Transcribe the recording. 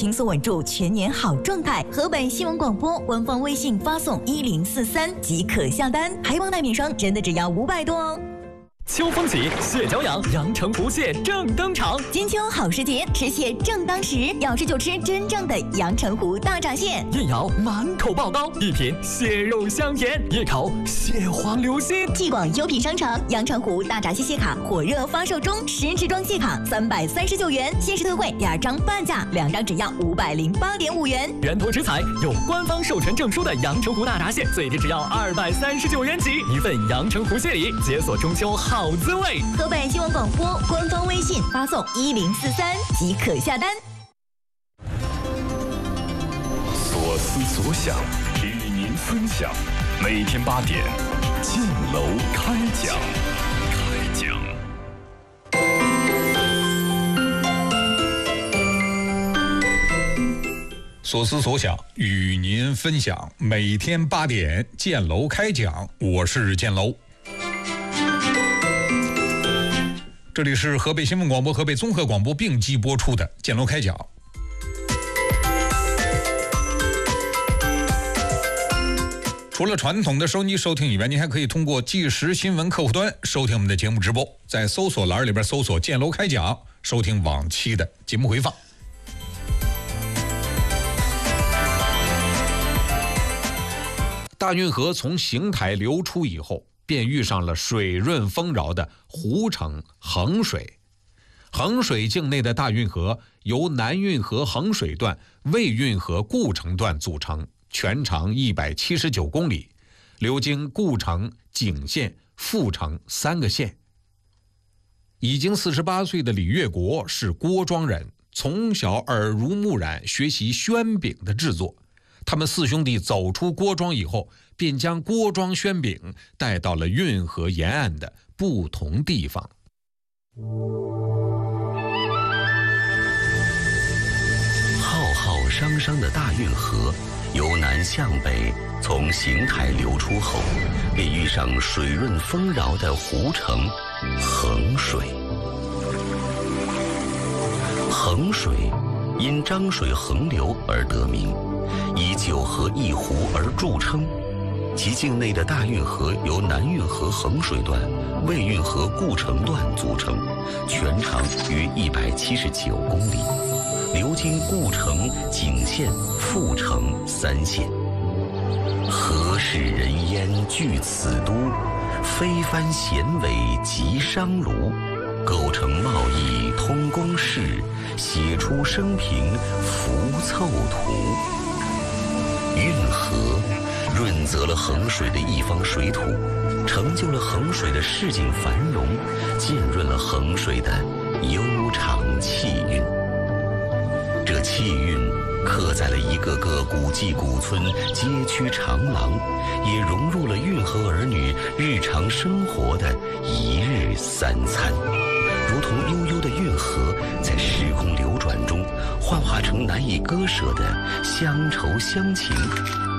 轻松稳住全年好状态。河北新闻广播官方微信发送1043即可下单，还望代免霜，真的只要500多哦。 秋风起，蟹脚痒，阳澄湖蟹正登场。 金秋好时节，吃蟹正当时，要吃就吃真正的阳澄湖大闸蟹。 一咬满口爆膏，一品蟹肉香甜，一口蟹黄流心。 继广优品商场阳澄湖大闸蟹蟹卡火热发售中，10支装蟹卡339元，限时特惠2张半价，2张只要508.5元。 源头食材有官方授权证书的阳澄湖大闸蟹，最低只要239元起，一份阳澄湖蟹礼，解锁中秋好滋味。 河北新闻广播官方微信发送1043即可下单。 所思所想与您分享，每天8点，建楼开讲。 所思所想与您分享，每天8点，建楼开讲。我是建楼。这里是河北新闻广播、河北综合广播并机播出的建楼开讲。除了传统的收音机收听以外，您还可以通过即时新闻客户端收听我们的节目直播，在搜索栏里边搜索建楼开讲，收听往期的节目回放。大运河从邢台流出以后，便遇上了水润丰饶的湖城衡水。衡水境内的大运河由南运河衡水段、魏运河故城段组成，全长179公里，流经故城、景县、阜城3个县。已经48岁的李月国是郭庄人，从小耳濡目染学习宣饼的制作。他们4兄弟走出郭庄以后，便将郭庄宣饼带到了运河沿岸的不同地方。 浩浩汤汤的大运河由南向北从邢台流出后，便遇上水润丰饶的湖城衡水。衡水因漳水横流而得名，以9河1湖而著称。其境内的大运河由南运河衡水段、魏运河故城段组成，全长约179公里，流经故城、景县、阜城3县。何事人烟聚此都，非藩衔尾集商卢。构成贸易通公事，写出生平浮凑图。运河润泽了衡水的一方水土，成就了衡水的市井繁荣，浸润了衡水的悠长气韵。这气韵刻在了一个个古迹古村、街区长廊，也融入了运河儿女日常生活的一日3餐。如同悠悠的运河，在时空流转中，幻化成难以割舍的乡愁乡情。